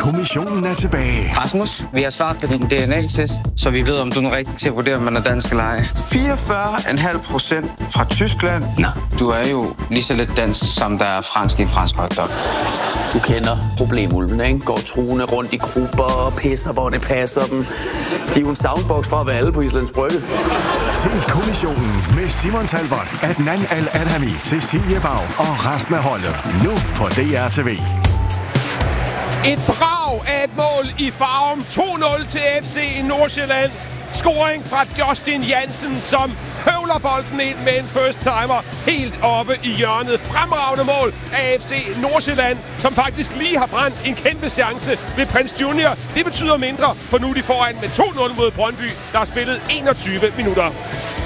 Kommissionen er tilbage. Rasmus, vi har svaret på din DNA-test, så vi ved, om du er rigtig til at vurdere, om man er dansk eller ej. 44,5% fra Tyskland. Nå, du er jo lige så lidt dansk, som der er fransk i en fransk hotdog. Du kender problemulvene, ikke? Går truende rundt i grupper og pisser, hvor det passer dem. De er jo en soundbox for at være alle på Islands Brygge. Se Kommissionen med Simon Talbot, Adnan Al-Adhami, Cecilie Bag og resten af holdet. Nu på DRTV. Et brag af et mål i Farum. 2-0 til FC Nordsjælland. Scoring fra Justin Jansen, som høvler bolden ind med en first timer helt oppe i hjørnet. Fremragende mål af FC Nordsjælland, som faktisk lige har brændt en kæmpe chance ved Prins Junior. Det betyder mindre, for nu er de foran med 2-0 mod Brøndby, der har spillet 21 minutter.